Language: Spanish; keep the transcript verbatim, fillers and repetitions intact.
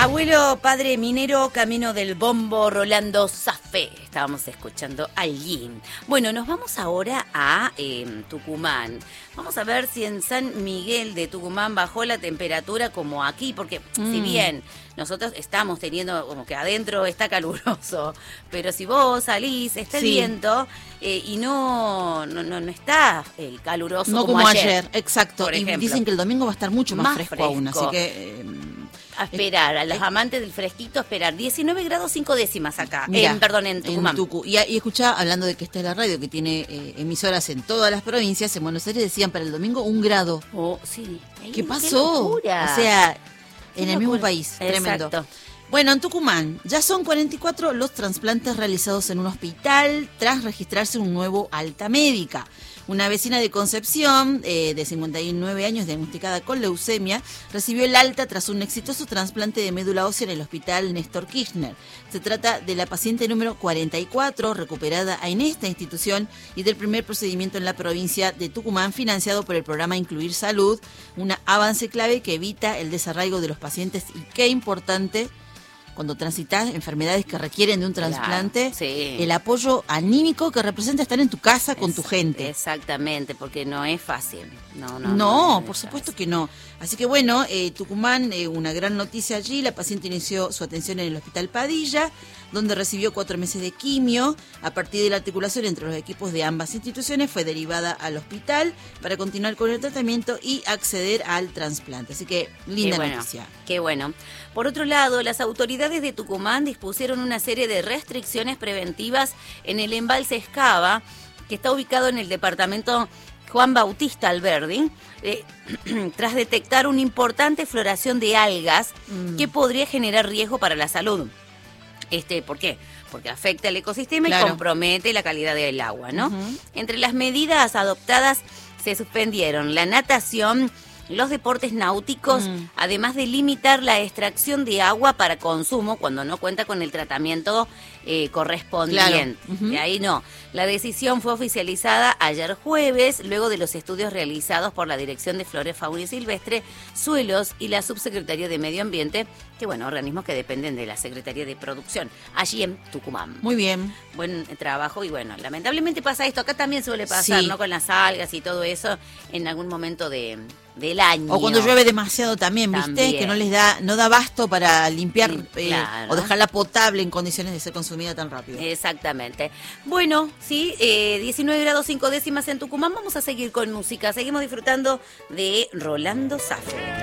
Abuelo, padre minero, camino del bombo, Rolando Zafé. Estábamos escuchando al Yin. Bueno, nos vamos ahora a eh, Tucumán. Vamos a ver si en San Miguel de Tucumán bajó la temperatura como aquí, porque mm. si bien nosotros estamos teniendo como que adentro está caluroso, pero si vos salís, está el sí. viento eh, y no, no, no, no está el caluroso no como, como ayer. ayer. Exacto. Y ejemplo. dicen que el domingo va a estar mucho más, más fresco, fresco aún, así que... Eh, A esperar, a los amantes del fresquito, a esperar. diecinueve grados cinco décimas acá, mirá, en, perdón, en Tucumán. En Tucu. y, y escuchá, hablando de que esta es la radio que tiene eh, emisoras en todas las provincias, en Buenos Aires decían para el domingo un grado. Oh, sí. ¿Qué, ¿Qué pasó? locura? O sea, Qué en el locura. mismo país, tremendo. Exacto. Bueno, en Tucumán ya son cuarenta y cuatro los trasplantes realizados en un hospital tras registrarse un nuevo alta médica. Una vecina de Concepción, eh, de cincuenta y nueve años, diagnosticada con leucemia, recibió el alta tras un exitoso trasplante de médula ósea en el hospital Néstor Kirchner. Se trata de la paciente número cuarenta y cuatro recuperada en esta institución y del primer procedimiento en la provincia de Tucumán financiado por el programa Incluir Salud, un avance clave que evita el desarraigo de los pacientes y qué importante cuando transitas enfermedades que requieren de un trasplante, claro, sí. el apoyo anímico que representa estar en tu casa con es, tu gente. Exactamente, porque no es fácil. No, no, no, no, no por es supuesto fácil. que no. Así que bueno, eh, Tucumán, eh, una gran noticia allí. La paciente inició su atención en el Hospital Padilla, donde recibió cuatro meses de quimio. A partir de la articulación entre los equipos de ambas instituciones, fue derivada al hospital para continuar con el tratamiento y acceder al trasplante. Así que linda qué bueno, noticia. Qué bueno. Por otro lado, las autoridades de Tucumán dispusieron una serie de restricciones preventivas en el embalse Escava, que está ubicado en el departamento Juan Bautista Alberdi, eh, tras detectar una importante floración de algas mm. que podría generar riesgo para la salud. Este, ¿por qué? Porque afecta al ecosistema claro. y compromete la calidad del agua, ¿no? Uh-huh. Entre las medidas adoptadas se suspendieron la natación, los deportes náuticos, mm. además de limitar la extracción de agua para consumo cuando no cuenta con el tratamiento eh, correspondiente. Claro. Uh-huh. De ahí no. La decisión fue oficializada ayer jueves, luego de los estudios realizados por la Dirección de Flora, Fauna y Silvestre, Suelos y la Subsecretaría de Medio Ambiente, que bueno, organismos que dependen de la Secretaría de Producción, allí en Tucumán. Muy bien. Buen trabajo y bueno, lamentablemente pasa esto. Acá también suele pasar, sí. ¿no? Con las algas y todo eso en algún momento de... del año. O cuando llueve demasiado también, ¿viste? También. Que no les da, no da basto para limpiar sí, claro. eh, o dejarla potable en condiciones de ser consumida tan rápido. Exactamente. Bueno, sí, eh, diecinueve grados cinco décimas en Tucumán. Vamos a seguir con música. Seguimos disfrutando de Rolando Zafé.